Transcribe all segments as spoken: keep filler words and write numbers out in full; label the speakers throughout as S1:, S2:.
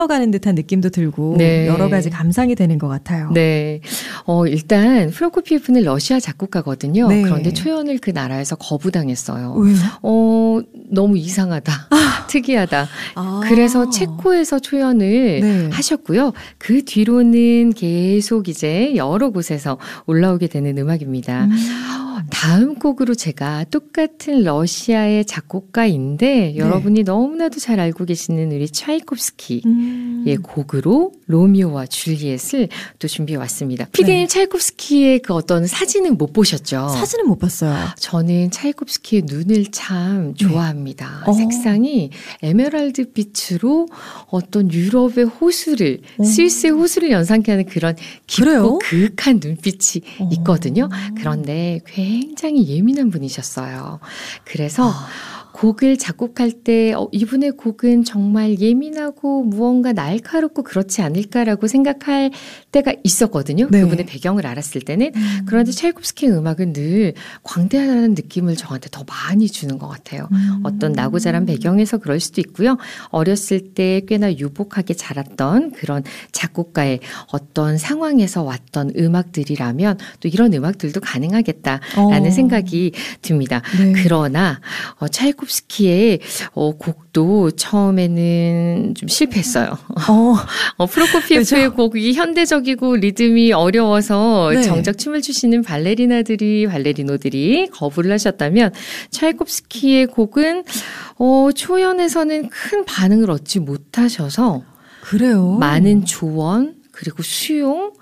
S1: 가는 듯한 느낌도 들고
S2: 네.
S1: 여러 가지 감상이 되는 것 같아요.
S2: 네. 어, 일단 프로코피예프는 러시아 작곡가거든요.
S1: 네.
S2: 그런데 초연을 그 나라에서 거부당했어요.
S1: 왜요?
S2: 어, 너무 이상하다.
S1: 아.
S2: 특이하다.
S1: 아.
S2: 그래서 체코에서 초연을
S1: 네.
S2: 하셨고요. 그 뒤로는 계속 이제 여러 곳에서 올라오게 되는 음악입니다.
S1: 음.
S2: 다음 곡으로 제가 똑같은 러시아의 작곡가인데 여러분이 너무나도 잘 알고 계시는 우리 차이콥스키의
S1: 음.
S2: 곡으로 로미오와 줄리엣을 또 준비해 왔습니다. 피디님
S1: 네.
S2: 차이콥스키의 그 어떤 사진은 못 보셨죠?
S1: 사진은 못 봤어요.
S2: 저는 차이콥스키의 눈을 참 좋아합니다.
S1: 어.
S2: 색상이 에메랄드 빛으로 어떤 유럽의 호수를
S1: 어.
S2: 스위스의 호수를 연상케 하는 그런
S1: 그래요?
S2: 깊고 그윽한 눈빛이
S1: 어.
S2: 있거든요. 그런데 굉장히 예민한 분이셨어요. 그래서
S1: 아.
S2: 곡을 작곡할 때 어, 이분의 곡은 정말 예민하고 무언가 날카롭고 그렇지 않을까라고 생각할 때가 있었거든요.
S1: 네.
S2: 그분의 배경을 알았을 때는.
S1: 음.
S2: 그런데 차이콥스키의 음악은 늘 광대하다는 느낌을 저한테 더 많이 주는 것 같아요.
S1: 음.
S2: 어떤 나고 자란 배경에서 그럴 수도 있고요. 어렸을 때 꽤나 유복하게 자랐던 그런 작곡가의 어떤 상황에서 왔던 음악들이라면 또 이런 음악들도 가능하겠다라는
S1: 어.
S2: 생각이 듭니다.
S1: 네.
S2: 그러나 어, 차이콥스키의 어, 곡도 처음에는 좀 실패했어요.
S1: 어.
S2: 어, 프로코피예프의
S1: 그렇죠?
S2: 곡이 현대적이고 리듬이 어려워서
S1: 네.
S2: 정작 춤을 추시는 발레리나들이 발레리노들이 거부를 하셨다면 차이콥스키의 곡은 어, 초연에서는 큰 반응을 얻지 못하셔서
S1: 그래요?
S2: 많은 조언 그리고 수용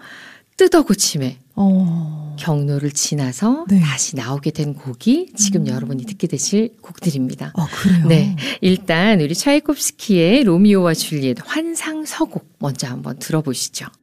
S2: 뜯어고침에
S1: 어.
S2: 경로를 지나서
S1: 네.
S2: 다시 나오게 된 곡이 지금
S1: 음.
S2: 여러분이 듣게 되실 곡들입니다.
S1: 아, 그래요?
S2: 네, 일단 우리 차이콥스키의 로미오와 줄리엣 환상서곡 먼저 한번 들어보시죠.